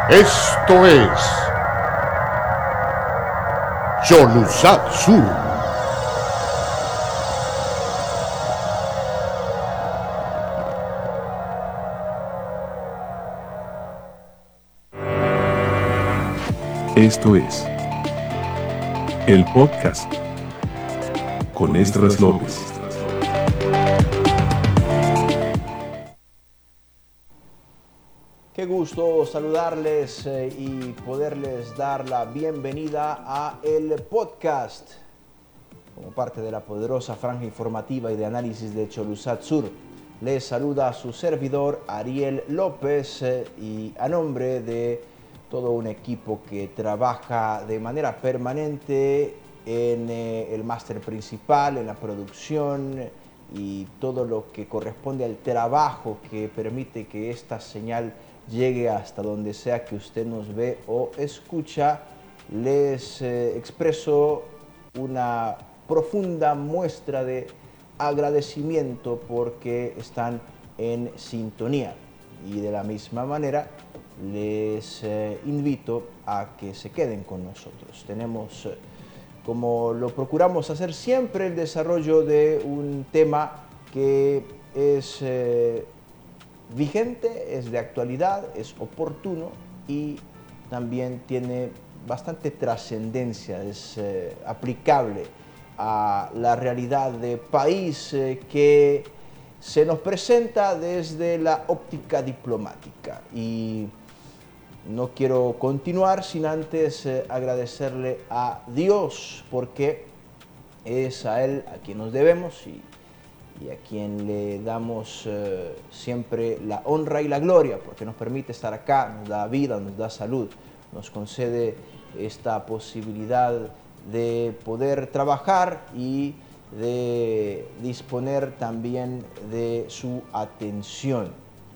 Esto es Cholusatsu. Esto es el podcast con Esdras López. Qué gusto saludarles y poderles dar la bienvenida a el podcast como parte de la poderosa franja informativa y de análisis de Cholusatsu. Les saluda su servidor Ariel López y a nombre de todo un equipo que trabaja de manera permanente en el máster principal, en la producción y todo lo que corresponde al trabajo que permite que esta señal llegue hasta donde sea que usted nos ve o escucha, les expreso una profunda muestra de agradecimiento porque están en sintonía. Y de la misma manera les invito a que se queden con nosotros. Tenemos, como lo procuramos hacer siempre, el desarrollo de un tema que es vigente, es de actualidad, es oportuno y también tiene bastante trascendencia, es aplicable a la realidad de país que se nos presenta desde la óptica diplomática. Y no quiero continuar sin antes agradecerle a Dios, porque es a Él a quien nos debemos y a quien le damos siempre la honra y la gloria, porque nos permite estar acá, nos da vida, nos da salud, nos concede esta posibilidad de poder trabajar y de disponer también de su atención.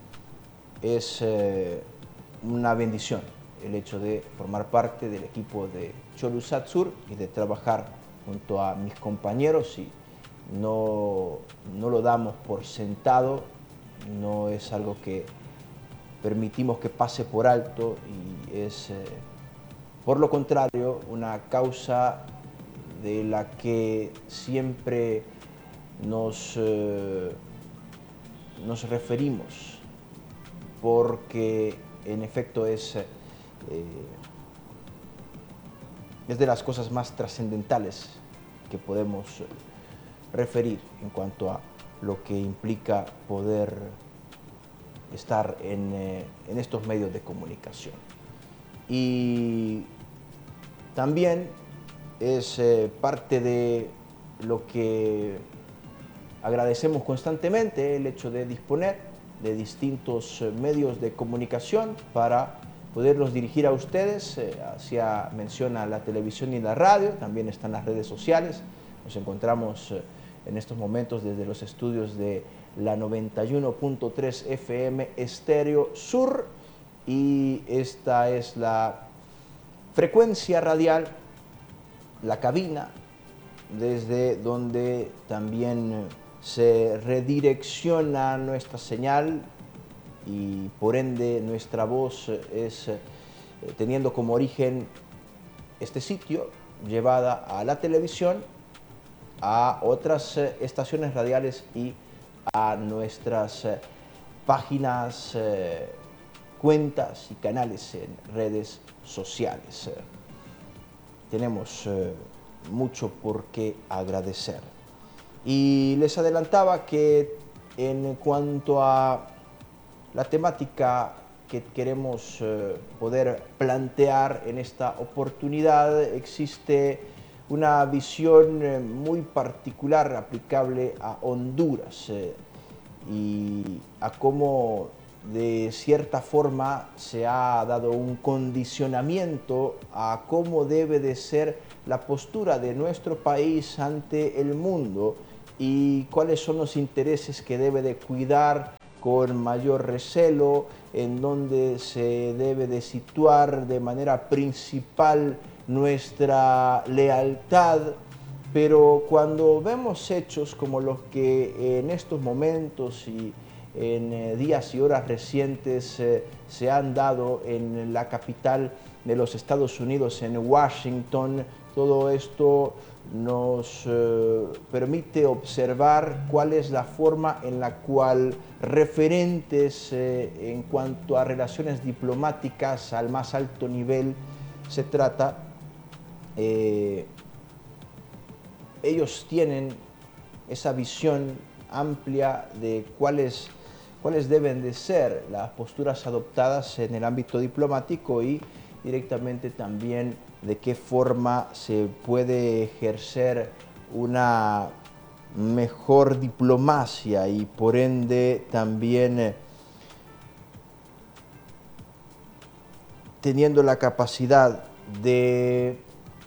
Es una bendición el hecho de formar parte del equipo de Cholusatsu y de trabajar junto a mis compañeros, y no lo damos por sentado, no es algo que permitimos que pase por alto, y es por lo contrario una causa de la que siempre nos referimos, porque en efecto es de las cosas más trascendentales que podemos referir en cuanto a lo que implica poder estar en estos medios de comunicación. Y también es parte de lo que agradecemos constantemente, el hecho de disponer de distintos medios de comunicación para poderlos dirigir a ustedes. Hacía mención a la televisión y la radio, también están las redes sociales. Nos encontramos en estos momentos desde los estudios de la 91.3 FM Estéreo Sur, y esta es la frecuencia radial, la cabina, desde donde también se redirecciona nuestra señal y por ende nuestra voz es teniendo como origen este sitio, llevada a la televisión, a otras estaciones radiales y a nuestras páginas, cuentas y canales en redes sociales. Tenemos mucho por qué agradecer. Y les adelantaba que en cuanto a la temática que queremos poder plantear en esta oportunidad, existe una visión muy particular aplicable a Honduras y a cómo de cierta forma se ha dado un condicionamiento a cómo debe de ser la postura de nuestro país ante el mundo y cuáles son los intereses que debe de cuidar con mayor recelo, en donde se debe de situar de manera principal nuestra lealtad. Pero cuando vemos hechos como los que en estos momentos y en días y horas recientes se han dado en la capital de los Estados Unidos, en Washington. Todo esto nos permite observar cuál es la forma en la cual referentes en cuanto a relaciones diplomáticas al más alto nivel se trata, ellos tienen esa visión amplia de cuáles deben de ser las posturas adoptadas en el ámbito diplomático y directamente también de qué forma se puede ejercer una mejor diplomacia y por ende también teniendo la capacidad de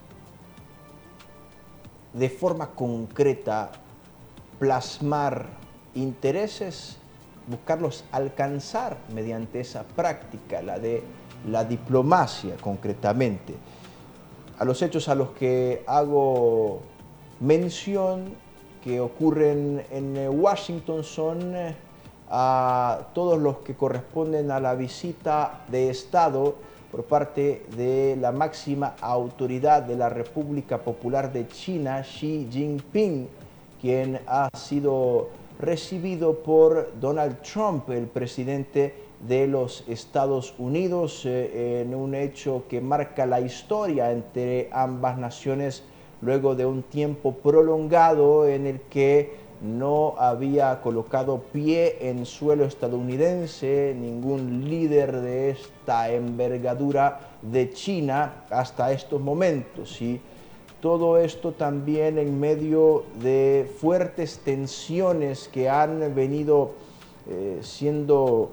forma concreta plasmar intereses, buscarlos alcanzar mediante esa práctica, la de la diplomacia concretamente. A los hechos a los que hago mención que ocurren en Washington son a todos los que corresponden a la visita de Estado por parte de la máxima autoridad de la República Popular de China, Xi Jinping, quien ha sido recibido por Donald Trump, el presidente de los Estados Unidos, en un hecho que marca la historia entre ambas naciones luego de un tiempo prolongado en el que no había colocado pie en suelo estadounidense ningún líder de esta envergadura de China hasta estos momentos. Y todo esto también en medio de fuertes tensiones que han venido siendo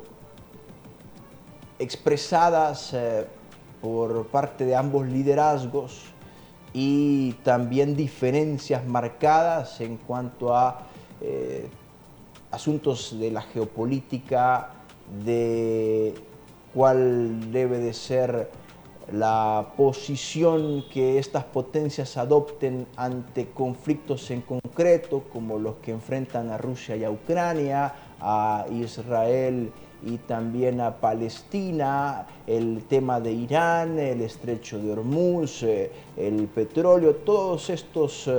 expresadas por parte de ambos liderazgos y también diferencias marcadas en cuanto a asuntos de la geopolítica, de cuál debe de ser la posición que estas potencias adopten ante conflictos en concreto, como los que enfrentan a Rusia y a Ucrania, a Israel y también a Palestina, el tema de Irán, el estrecho de Hormuz, el petróleo, todos estos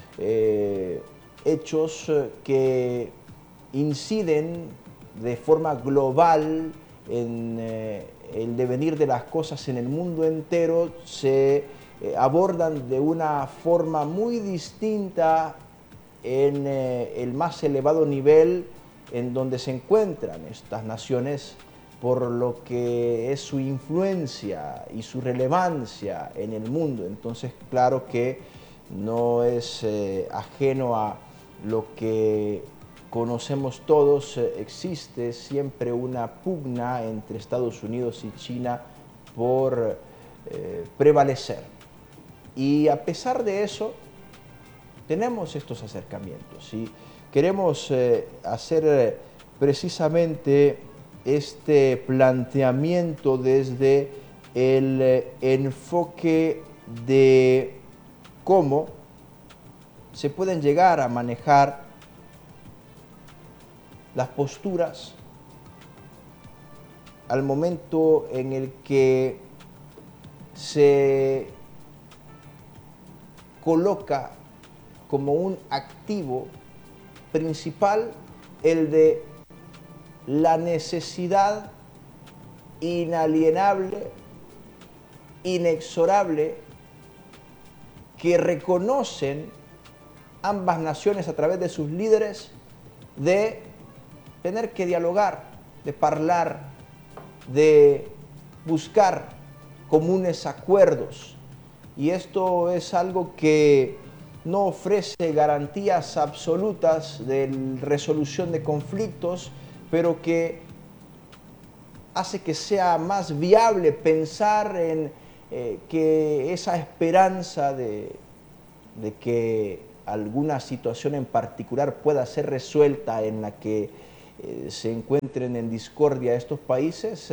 hechos que inciden de forma global en el devenir de las cosas en el mundo entero, se abordan de una forma muy distinta en el más elevado nivel en donde se encuentran estas naciones, por lo que es su influencia y su relevancia en el mundo. Entonces, claro que no es ajeno a lo que conocemos todos, existe siempre una pugna entre Estados Unidos y China por prevalecer. Y a pesar de eso, tenemos estos acercamientos y queremos hacer precisamente este planteamiento desde el enfoque de cómo se pueden llegar a manejar las posturas al momento en el que se coloca como un activo principal el de la necesidad inalienable, inexorable, que reconocen ambas naciones a través de sus líderes, de tener que dialogar, de hablar, de buscar comunes acuerdos. Y esto es algo que no ofrece garantías absolutas de resolución de conflictos, pero que hace que sea más viable pensar en que esa esperanza de que alguna situación en particular pueda ser resuelta en la que se encuentren en discordia estos países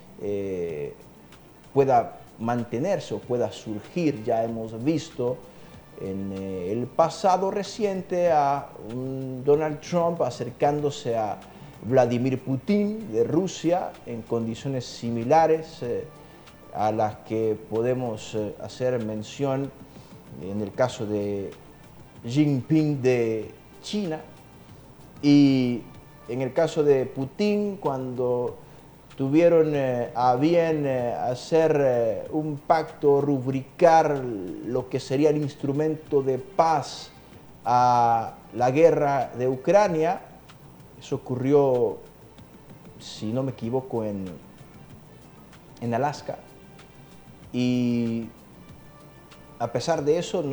pueda mantenerse o pueda surgir. Ya hemos visto en el pasado reciente a un Donald Trump acercándose a Vladimir Putin de Rusia en condiciones similares a las que podemos hacer mención en el caso de Xi Jinping de China, y en el caso de Putin, cuando tuvieron a bien hacer un pacto, rubricar lo que sería el instrumento de paz a la guerra de Ucrania. Eso ocurrió, si no me equivoco, en Alaska, y a pesar de eso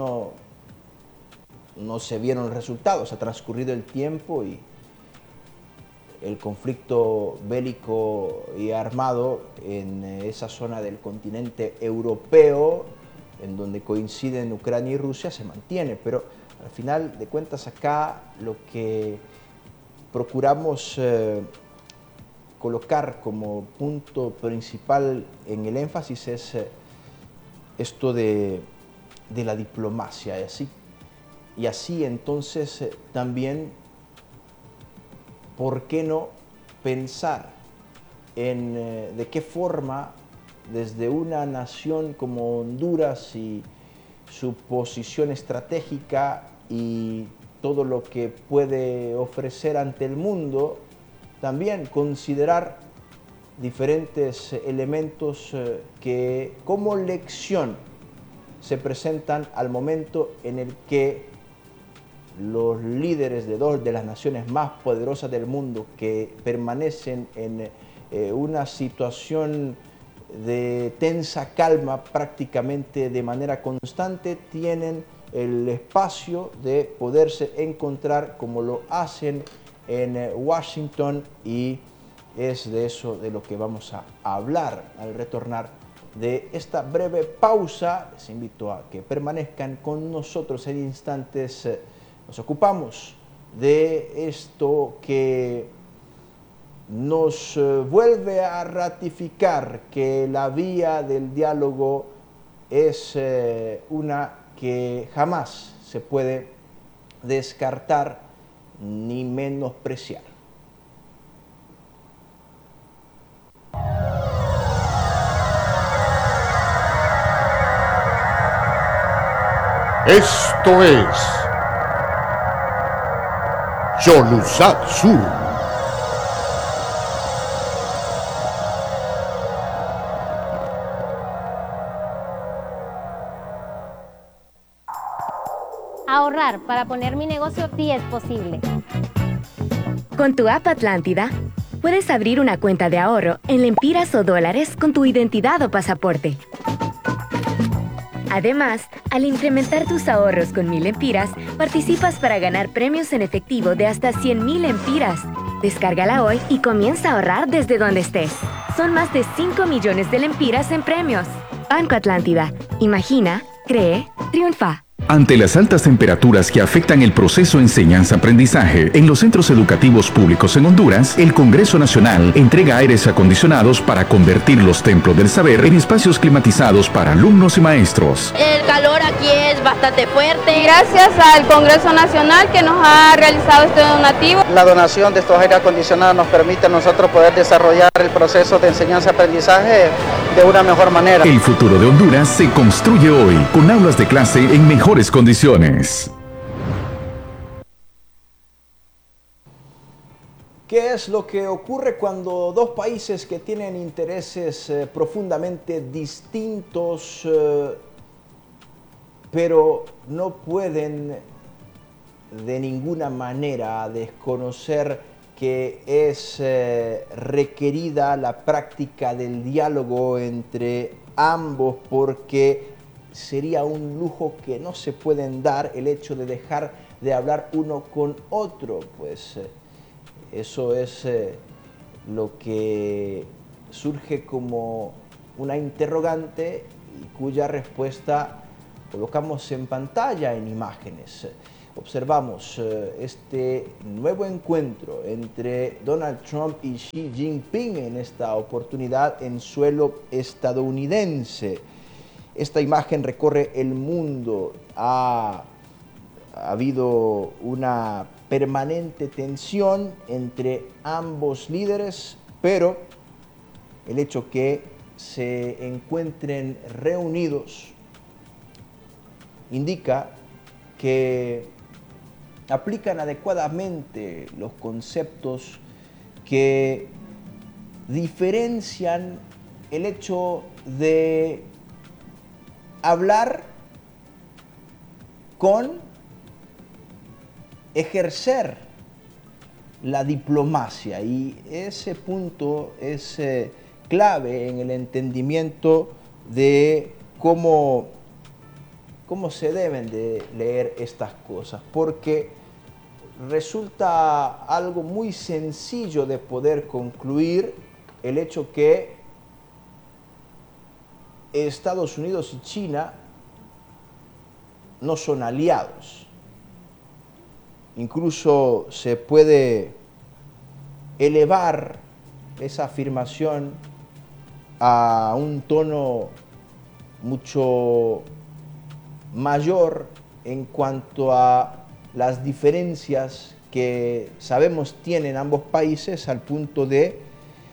no se vieron resultados. Ha transcurrido el tiempo y el conflicto bélico y armado en esa zona del continente europeo, en donde coinciden Ucrania y Rusia, se mantiene. Pero al final de cuentas acá lo que procuramos colocar como punto principal en el énfasis es esto de la diplomacia, y así entonces también, ¿por qué no pensar en de qué forma desde una nación como Honduras y su posición estratégica y todo lo que puede ofrecer ante el mundo, también considerar diferentes elementos que como lección se presentan al momento en el que los líderes de dos de las naciones más poderosas del mundo, que permanecen en una situación de tensa calma prácticamente de manera constante, tienen el espacio de poderse encontrar como lo hacen en Washington, y es de eso de lo que vamos a hablar al retornar de esta breve pausa. Les invito a que permanezcan con nosotros en instantes. Nos ocupamos de esto que nos vuelve a ratificar que la vía del diálogo es una que jamás se puede descartar ni menospreciar. Esto es Yolusat Sur. Ahorrar para poner mi negocio sí es posible. Con tu app Atlántida, puedes abrir una cuenta de ahorro en lempiras o dólares con tu identidad o pasaporte. Además, al incrementar tus ahorros con 1000 lempiras, participas para ganar premios en efectivo de hasta 100,000 lempiras. Descárgala hoy y comienza a ahorrar desde donde estés. Son más de 5 millones de lempiras en premios. Banco Atlántida. Imagina, cree, triunfa. Ante las altas temperaturas que afectan el proceso enseñanza-aprendizaje en los centros educativos públicos en Honduras, el Congreso Nacional entrega aires acondicionados para convertir los templos del saber en espacios climatizados para alumnos y maestros. El calor aquí es bastante fuerte. Gracias al Congreso Nacional que nos ha realizado este donativo. La donación de estos aires acondicionados nos permite a nosotros poder desarrollar el proceso de enseñanza-aprendizaje de una mejor manera. El futuro de Honduras se construye hoy con aulas de clase en mejores condiciones. ¿Qué es lo que ocurre cuando dos países que tienen intereses profundamente distintos, pero no pueden de ninguna manera desconocer que es requerida la práctica del diálogo entre ambos, porque sería un lujo que no se pueden dar el hecho de dejar de hablar uno con otro? Pues eso es lo que surge como una interrogante y cuya respuesta colocamos en pantalla en imágenes. Observamos este nuevo encuentro entre Donald Trump y Xi Jinping, en esta oportunidad en suelo estadounidense. Esta imagen recorre el mundo. Ha habido una permanente tensión entre ambos líderes, pero el hecho que se encuentren reunidos indica que aplican adecuadamente los conceptos que diferencian el hecho de hablar con ejercer la diplomacia, y ese punto es clave en el entendimiento de cómo se deben de leer estas cosas, porque resulta algo muy sencillo de poder concluir el hecho que Estados Unidos y China no son aliados. Incluso se puede elevar esa afirmación a un tono mucho mayor en cuanto a las diferencias que sabemos tienen ambos países, al punto de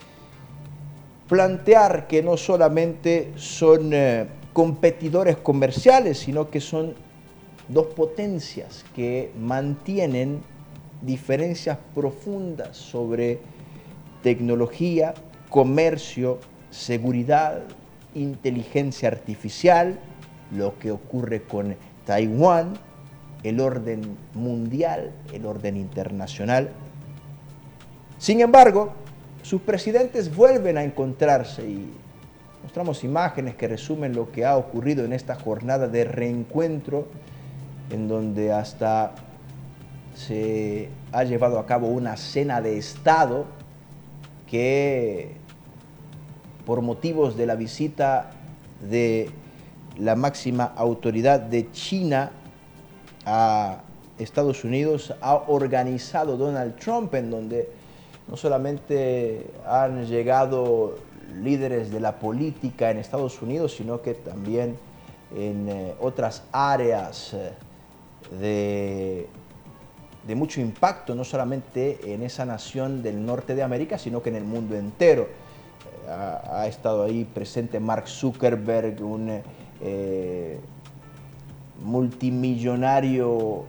plantear que no solamente son competidores comerciales, sino que son dos potencias que mantienen diferencias profundas sobre tecnología, comercio, seguridad, inteligencia artificial, lo que ocurre con Taiwán, el orden mundial, el orden internacional. Sin embargo, sus presidentes vuelven a encontrarse, y mostramos imágenes que resumen lo que ha ocurrido en esta jornada de reencuentro, en donde hasta se ha llevado a cabo una cena de Estado que, por motivos de la visita de la máxima autoridad de China a Estados Unidos, ha organizado Donald Trump, en donde no solamente han llegado líderes de la política en Estados Unidos, sino que también en otras áreas de mucho impacto, no solamente en esa nación del norte de América, sino que en el mundo entero. Ha estado ahí presente Mark Zuckerberg, un multimillonario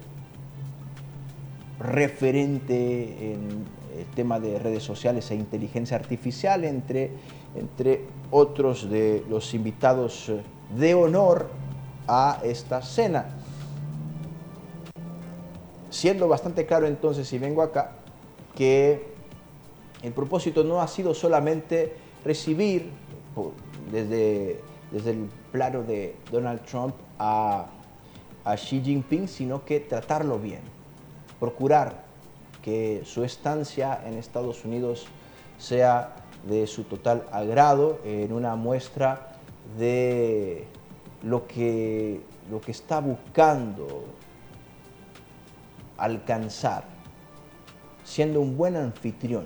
referente en el tema de redes sociales e inteligencia artificial, entre otros de los invitados de honor a esta cena. Siendo bastante claro entonces, si vengo acá, que el propósito no ha sido solamente recibir desde el plano de Donald Trump a Xi Jinping, sino que tratarlo bien, procurar que su estancia en Estados Unidos sea de su total agrado, en una muestra de lo que está buscando alcanzar, siendo un buen anfitrión,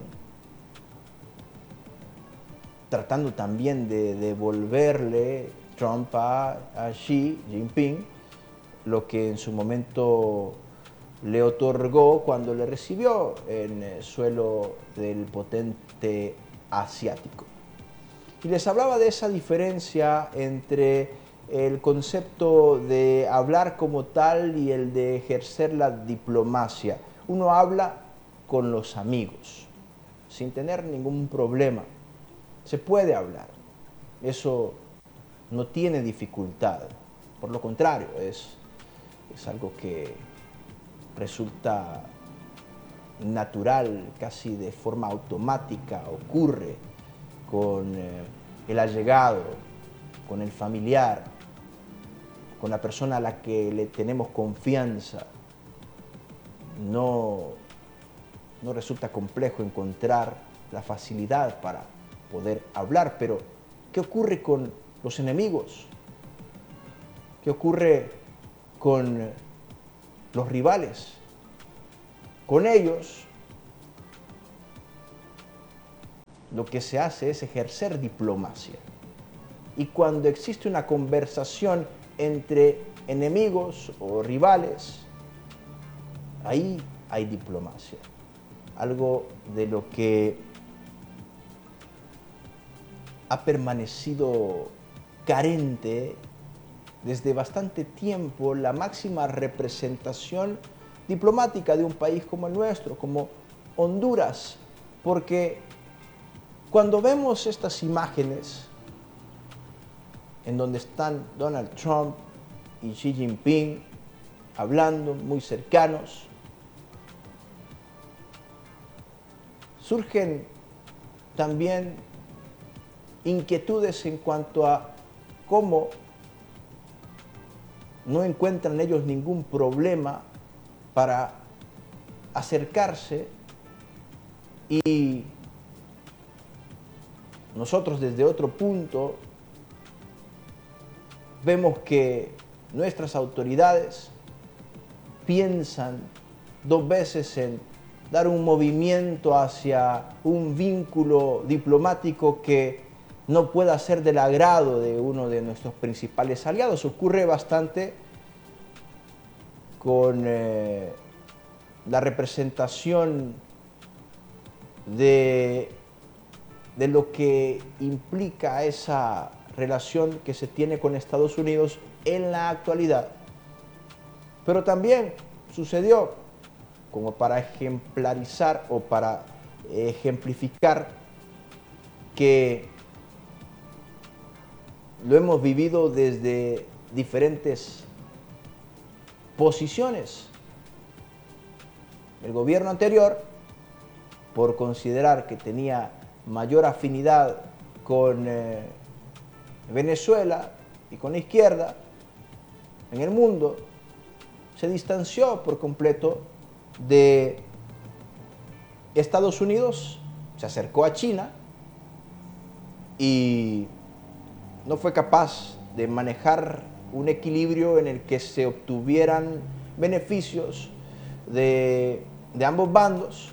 tratando también de devolverle Trump a Xi Jinping lo que en su momento le otorgó cuando le recibió en el suelo del potente asiático. Y les hablaba de esa diferencia entre el concepto de hablar como tal y el de ejercer la diplomacia. Uno habla con los amigos, sin tener ningún problema. Se puede hablar. Eso no tiene dificultad. Por lo contrario, es algo que resulta natural, casi de forma automática, ocurre con el allegado, con el familiar, con la persona a la que le tenemos confianza. No resulta complejo encontrar la facilidad para poder hablar, pero ¿qué ocurre con los enemigos? ¿Qué ocurre con los rivales? Con ellos lo que se hace es ejercer diplomacia. Y cuando existe una conversación entre enemigos o rivales, ahí hay diplomacia. Algo de lo que ha permanecido carente desde bastante tiempo la máxima representación diplomática de un país como el nuestro, como Honduras, porque cuando vemos estas imágenes en donde están Donald Trump y Xi Jinping hablando muy cercanos, surgen también inquietudes en cuanto a cómo no encuentran ellos ningún problema para acercarse, y nosotros desde otro punto vemos que nuestras autoridades piensan dos veces en dar un movimiento hacia un vínculo diplomático que no pueda ser del agrado de uno de nuestros principales aliados. Ocurre bastante con la representación de lo que implica esa relación que se tiene con Estados Unidos en la actualidad. Pero también sucedió, como para ejemplarizar o para ejemplificar, que lo hemos vivido desde diferentes posiciones. El gobierno anterior, por considerar que tenía mayor afinidad con Venezuela y con la izquierda en el mundo, se distanció por completo de Estados Unidos, se acercó a China y no fue capaz de manejar un equilibrio en el que se obtuvieran beneficios de ambos bandos,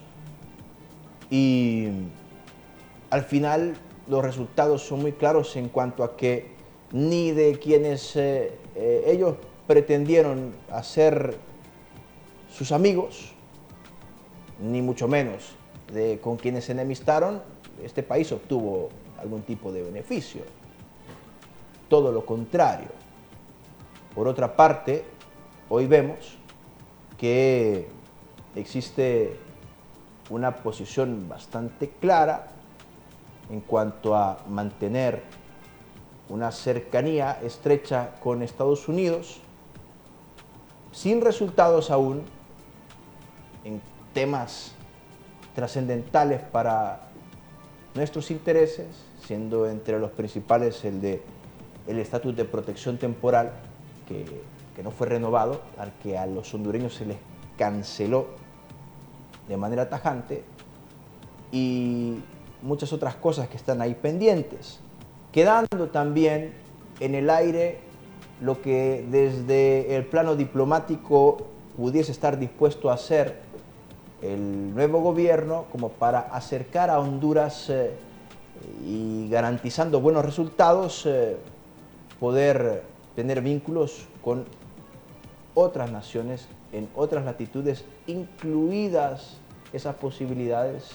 y al final los resultados son muy claros en cuanto a que ni de quienes ellos pretendieron hacer sus amigos, ni mucho menos con quienes se enemistaron, este país obtuvo algún tipo de beneficio. Todo lo contrario. Por otra parte, hoy vemos que existe una posición bastante clara en cuanto a mantener una cercanía estrecha con Estados Unidos, sin resultados aún en temas trascendentales para nuestros intereses, siendo entre los principales el estatus de protección temporal, que no fue renovado, al que a los hondureños se les canceló de manera tajante, y muchas otras cosas que están ahí pendientes, quedando también en el aire lo que desde el plano diplomático pudiese estar dispuesto a hacer el nuevo gobierno como para acercar a Honduras y garantizando buenos resultados, poder tener vínculos con otras naciones en otras latitudes, incluidas esas posibilidades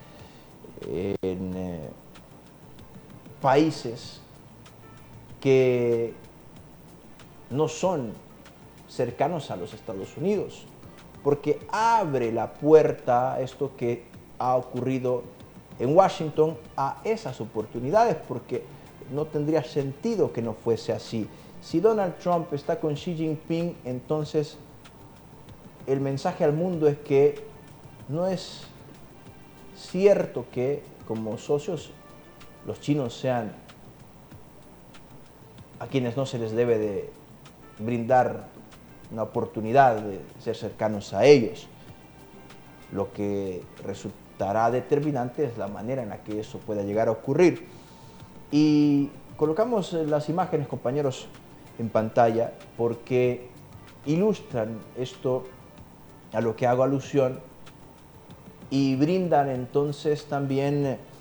en países que no son cercanos a los Estados Unidos, porque abre la puerta, esto que ha ocurrido en Washington, a esas oportunidades, porque no tendría sentido que no fuese así. Si Donald Trump está con Xi Jinping, entonces el mensaje al mundo es que no es cierto que como socios los chinos sean a quienes no se les debe de brindar una oportunidad de ser cercanos a ellos. Lo que resultará determinante es la manera en la que eso pueda llegar a ocurrir. Y colocamos las imágenes, compañeros, en pantalla porque ilustran esto a lo que hago alusión y brindan entonces también